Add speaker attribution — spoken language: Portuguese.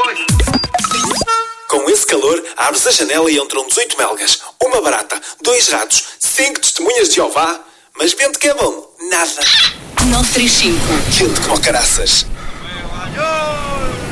Speaker 1: Com esse calor, abres a janela e entram 18 melgas, uma barata, 2 ratos, 5 testemunhas de Jeová. Mas vento que é bom, nada.
Speaker 2: 935.
Speaker 1: Quente como caraças.